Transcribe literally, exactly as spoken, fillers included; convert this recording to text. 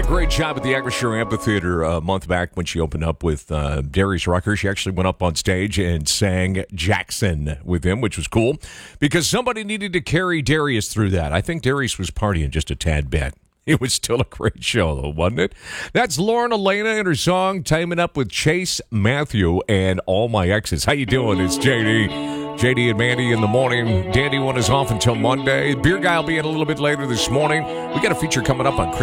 a great job at the Acrisure Amphitheater a month back when she opened up with uh, Darius Rucker. She actually went up on stage and sang Jackson with him, which was cool because somebody needed to carry Darius through that. I think Darius was partying just a tad bit. It was still a great show, though, wasn't it? That's Lauren Elena and her song, Timing Up with Chase Matthew and All My Exes. How you doing? It's J D. J D and Mandy in the morning. Dandy one is off until Monday. Beer Guy will be in a little bit later this morning. We got a feature coming up on Chris